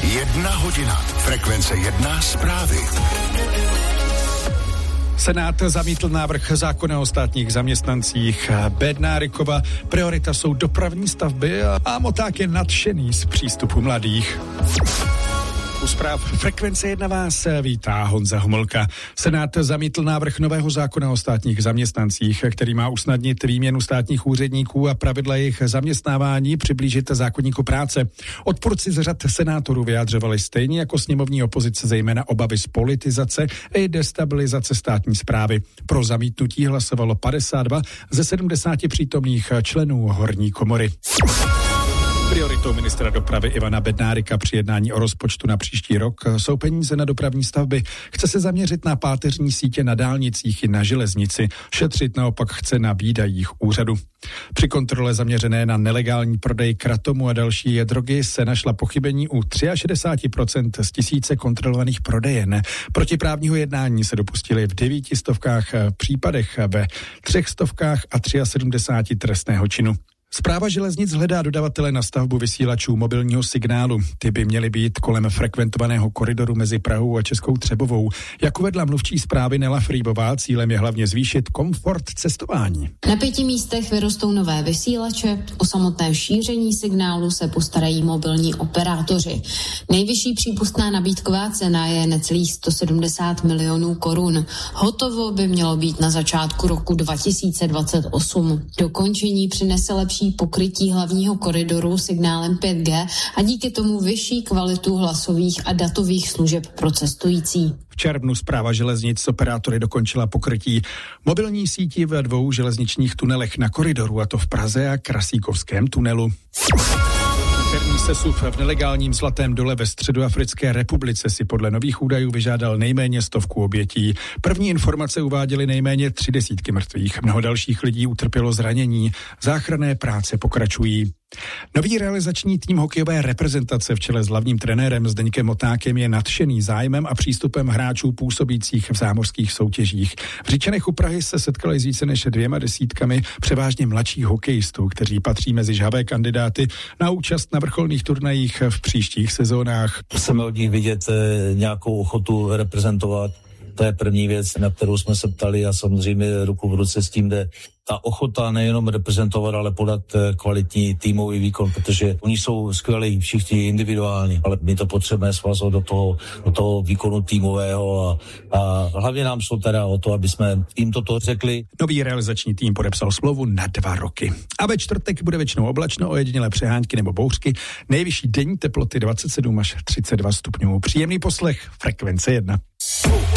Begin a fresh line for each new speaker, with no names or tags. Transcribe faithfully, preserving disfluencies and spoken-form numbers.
Jedna hodina. Frekvence jedna zprávy.
Senát zamítl návrh zákona o státních zaměstnancích. Bednárikova priorita jsou dopravní stavby a Moták je nadšený z přístupu mladých. U zpráv Frekvence jedna vás vítá Honza Homolka. Senát zamítl návrh nového zákona o státních zaměstnancích, který má usnadnit výměnu státních úředníků a pravidla jejich zaměstnávání přiblížit zákoníku práce. Odpůrci z řad senátorů vyjádřovali stejně jako sněmovní opozice zejména obavy z politizace i destabilizace státní správy. Pro zamítnutí hlasovalo padesát dva ze sedmdesáti přítomných členů horní komory. Prioritou ministra dopravy Ivana Bednárika při jednání o rozpočtu na příští rok jsou peníze na dopravní stavby. Chce se zaměřit na páteřní sítě na dálnicích i na železnici. Šetřit naopak chce na výdajích úřadu. Při kontrole zaměřené na nelegální prodej kratomu a další drogy se našla pochybení u šedesát tři procent z tisíce kontrolovaných prodejen. Protiprávního jednání se dopustili v devíti stovkách případech, ve třech stovkách a sedmdesáti třech trestného činu. Správa železnic hledá dodavatele na stavbu vysílačů mobilního signálu. Ty by měly být kolem frekventovaného koridoru mezi Prahou a Českou Třebovou. Jak uvedla mluvčí správy Nela Frýbová, cílem je hlavně zvýšit komfort cestování.
Na pěti místech vyrostou nové vysílače, o samotné šíření signálu se postarají mobilní operátoři. Nejvyšší přípustná nabídková cena je necelých sto sedmdesát milionů korun. Hotovo by mělo být na začátku roku dva tisíce dvacet osm. Dokončení přinese lepší pokrytí hlavního koridoru signálem pět G a díky tomu vyšší kvalitu hlasových a datových služeb pro cestující.
V červnu Správa železnic s operátory dokončila pokrytí mobilní sítí ve dvou železničních tunelech na koridoru, a to v Praze a Krasíkovském tunelu. Interní sesuv v nelegálním Zlatém dole ve Středoafrické republice si podle nových údajů vyžádal nejméně stovku obětí. První informace uváděly nejméně tři desítky mrtvých. Mnoho dalších lidí utrpělo zranění. Záchranné práce pokračují. Nový realizační tým hokejové reprezentace v čele s hlavním trenérem Zdeňkem Motákem je nadšený zájmem a přístupem hráčů působících v zámořských soutěžích. V Říčanech u Prahy se setkali s více než dvěma desítkami převážně mladších hokejistů, kteří patří mezi žhavé kandidáty na účast na vrcholných turnajích v příštích sezónách.
Chceme od nich vidět nějakou ochotu reprezentovat. To je první věc, na kterou jsme se ptali, a samozřejmě ruku v ruce s tím jde ta ochota nejenom reprezentovat, ale podat kvalitní týmový výkon, protože oni jsou skvělí všichni individuálně, ale my to potřebujeme svazovat do toho, do toho výkonu týmového a, a hlavně nám šlo teda o to, aby jsme jim toto řekli.
Nový realizační tým podepsal smlouvu na dva roky. A ve čtvrtek bude většinou oblačno, ojedinělé přehánky nebo bouřky. Nejvyšší denní teploty dvacet sedm až třicet dva stupňů. Příjemný poslech, Frekvence jedna.